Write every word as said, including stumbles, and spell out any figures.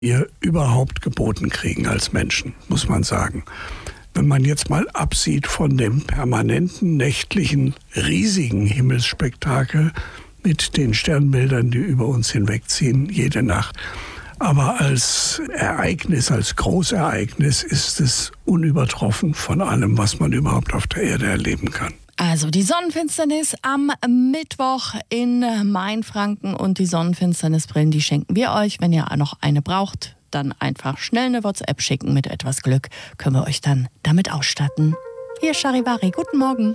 wir überhaupt geboten kriegen als Menschen, muss man sagen. Wenn man jetzt mal absieht von dem permanenten, nächtlichen, riesigen Himmelsspektakel mit den Sternbildern, die über uns hinwegziehen, jede Nacht. Aber als Ereignis, als Großereignis ist es unübertroffen von allem, was man überhaupt auf der Erde erleben kann. Also die Sonnenfinsternis am Mittwoch in Mainfranken und die Sonnenfinsternisbrillen, die schenken wir euch. Wenn ihr noch eine braucht, dann einfach schnell eine WhatsApp schicken. Mit etwas Glück können wir euch dann damit ausstatten. Hier Charivari, guten Morgen.